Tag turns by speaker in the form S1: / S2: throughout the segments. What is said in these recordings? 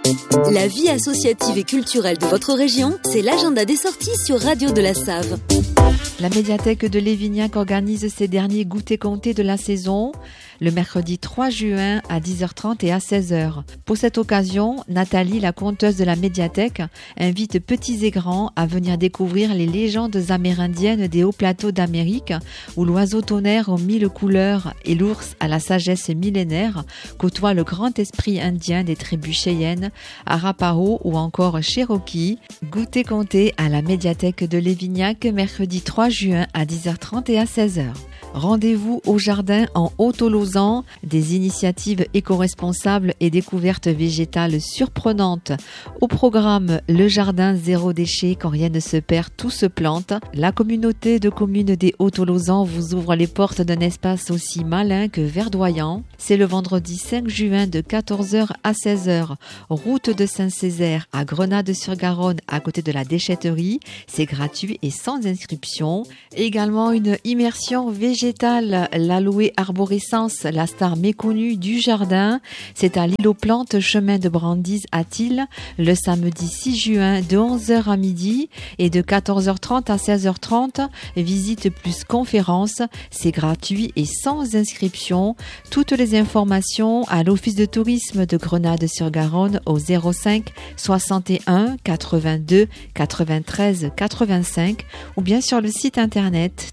S1: La vie associative et culturelle de votre région, c'est l'agenda des sorties sur Radio de la Save.
S2: La médiathèque de Lévignac organise ses derniers goûters comptés de la saison, le mercredi 3 juin à 10h30 et à 16h. Pour cette occasion, Nathalie, la conteuse de la médiathèque, invite petits et grands à venir découvrir les légendes amérindiennes des hauts plateaux d'Amérique, où l'oiseau tonnerre aux 1000 couleurs et l'ours à la sagesse millénaire côtoient le grand esprit indien des tribus Cheyennes, Arapaho ou encore Cherokee. Goûter compté à la médiathèque de Lévignac, mercredi 3 juin à 10h30 et à 16h. Rendez-vous au jardin en Haut-Tolosan, des initiatives éco-responsables et découvertes végétales surprenantes. Au programme, le jardin zéro déchet, quand rien ne se perd, tout se plante. La communauté de communes des Hauts-Tolosan vous ouvre les portes d'un espace aussi malin que verdoyant. C'est le vendredi 5 juin de 14h à 16h. Route de Saint-Césaire à Grenade-sur-Garonne, à côté de la déchetterie. C'est gratuit et sans inscription. Également une immersion végétale, l'aloe arborescence, la star méconnue du jardin. C'est à l'îlot Plante, chemin de Brandise à Tille, le samedi 6 juin de 11h à midi et de 14h30 à 16h30. Visite plus conférence, c'est gratuit et sans inscription. Toutes les informations à l'Office de tourisme de Grenade-sur-Garonne au 05 61 82 93 85 ou bien sur le site internet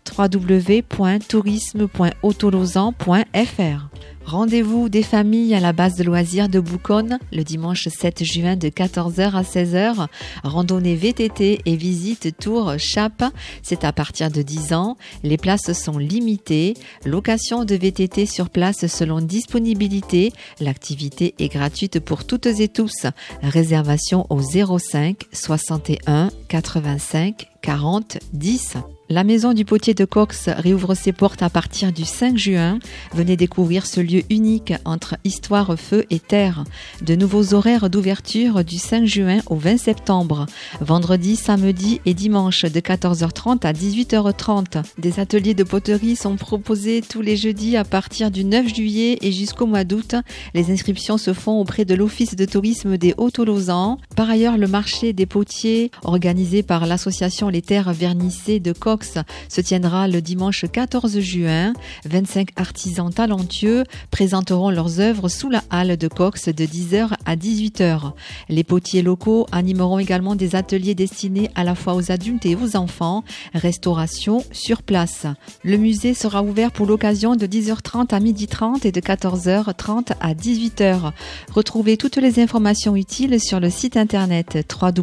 S2: www.tourisme.hautolosan.fr. Rendez-vous des familles à la base de loisirs de Bouconne le dimanche 7 juin de 14h à 16h. Randonnée VTT et visite Tour Chape, c'est à partir de 10 ans. Les places sont limitées. Location de VTT sur place selon disponibilité. L'activité est gratuite pour toutes et tous. Réservation au 05 61 85 40 10. La maison du potier de Cox réouvre ses portes à partir du 5 juin. Venez découvrir ce lieu unique entre histoire, feu et terre. De nouveaux horaires d'ouverture du 5 juin au 20 septembre. Vendredi, samedi et dimanche de 14h30 à 18h30. Des ateliers de poterie sont proposés tous les jeudis à partir du 9 juillet et jusqu'au mois d'août. Les inscriptions se font auprès de l'Office de tourisme des Hauts-Tolosan. Par ailleurs, le marché des potiers, organisé par l'association Les Terres Vernissées de Cox, se tiendra le dimanche 14 juin. 25 artisans talentueux présenteront leurs œuvres sous la halle de Cox de 10h à 18h. Les potiers locaux animeront également des ateliers destinés à la fois aux adultes et aux enfants. Restauration sur place. Le musée sera ouvert pour l'occasion de 10h30 à 12h30 et de 14h30 à 18h. Retrouvez toutes les informations utiles sur le site internet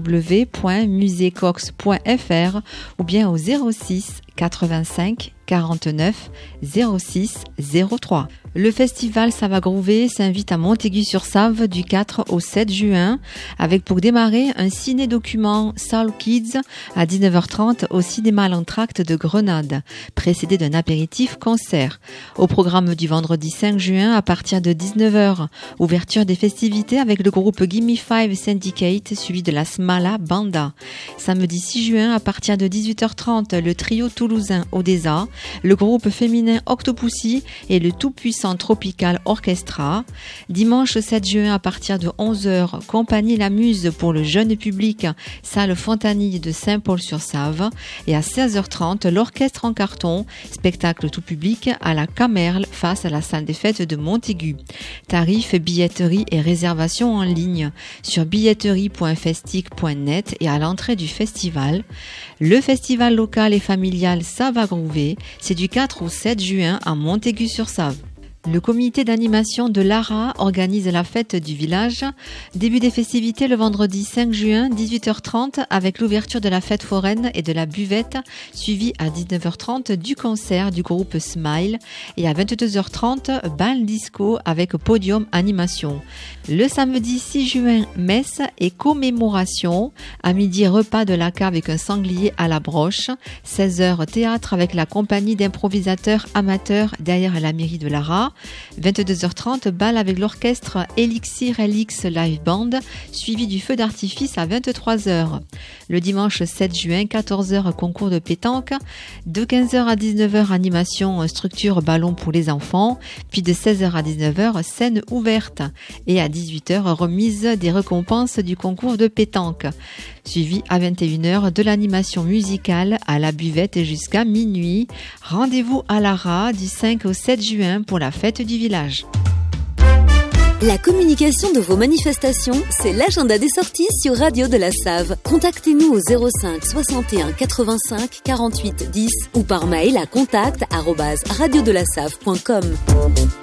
S2: www.musecox.fr ou bien au 06 85 49 06 03. Le festival Sava Groove s'invite à Montaigu-sur-Save du 4 au 7 juin avec pour démarrer un ciné-document Soul Kids à 19h30 au cinéma L'Entracte de Grenade, précédé d'un apéritif concert. Au programme du vendredi 5 juin à partir de 19h, ouverture des festivités avec le groupe Gimme 5 Syndicate suivi de la Smala Banda. Samedi 6 juin à partir de 18h30, le trio toulousain Odessa, le groupe féminin Octopussy et le tout-puissant Tropical Orchestra. Dimanche 7 juin à partir de 11h, Compagnie La Muse pour le jeune public, salle Fontanille de Saint-Paul-sur-Save. Et à 16h30, l'orchestre en carton, spectacle tout public à la Camerle face à la salle des fêtes de Montaigu. Tarifs, billetterie et réservation en ligne sur billetterie.festic.net et à l'entrée du festival. Le festival local et familial Sava Groove, c'est du 4 au 7 juin à Montaigu-sur-Save. Le comité d'animation de l'ARA organise la fête du village. Début des festivités le vendredi 5 juin, 18h30, avec l'ouverture de la fête foraine et de la buvette, suivi à 19h30 du concert du groupe Smile et à 22h30, bal disco avec podium animation. Le samedi 6 juin, messe et commémoration. À midi, repas de la cave avec un sanglier à la broche. 16h, théâtre avec la compagnie d'improvisateurs amateurs derrière la mairie de l'ARA. soir. 22h30, bal avec l'orchestre Elixir LX Live Band, suivi du feu d'artifice à 23h. Le dimanche 7 juin, 14h, concours de pétanque. De 15h à 19h, animation structure ballon pour les enfants. Puis de 16h à 19h, scène ouverte. Et à 18h, remise des récompenses du concours de pétanque. Suivi à 21h de l'animation musicale à la buvette jusqu'à minuit. Rendez-vous à Lara du 5 au 7 juin pour la fête du village.
S1: La communication de vos manifestations, c'est l'agenda des sorties sur Radio de la Save. Contactez-nous au 05 61 85 48 10 ou par mail à contact@radiodelasave.com.